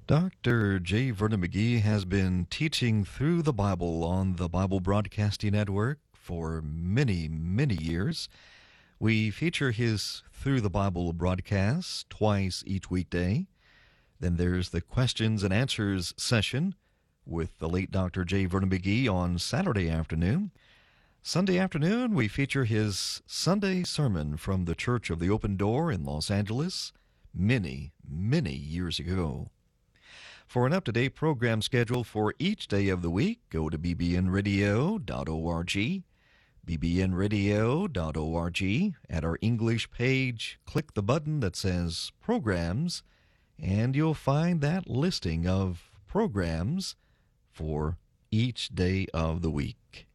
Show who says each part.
Speaker 1: Dr. J. Vernon McGee has been teaching through the Bible on the Bible Broadcasting Network for many, many years. We feature his Through the Bible broadcast twice each weekday. Then there's the questions and answers session with the late Dr. J. Vernon McGee on Saturday afternoon. Sunday afternoon, we feature his Sunday sermon from the Church of the Open Door in Los Angeles many, many years ago. For an up-to-date program schedule for each day of the week, go to bbnradio.org, bbnradio.org. At our English page, click the button that says Programs, and you'll find that listing of programs for each day of the week.